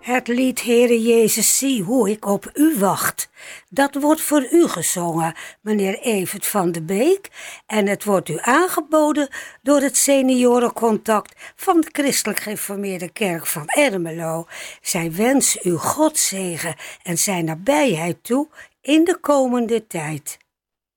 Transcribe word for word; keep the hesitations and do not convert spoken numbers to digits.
Het lied Heere Jezus, zie hoe ik op u wacht. Dat wordt voor u gezongen, meneer Evert van de Beek. En het wordt u aangeboden door het seniorencontact van de Christelijk Gereformeerde Kerk van Ermelo. Zij wensen u Gods zegen en zijn nabijheid toe in de komende tijd.